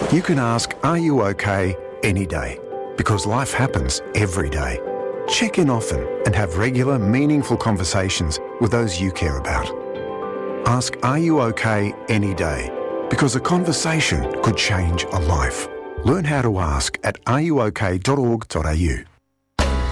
You can ask, "Are you okay?" any day, because life happens every day. Check in often and have regular, meaningful conversations with those you care about. Ask, "Are you okay?" any day, because a conversation could change a life. Learn how to ask at areyouok.org.au.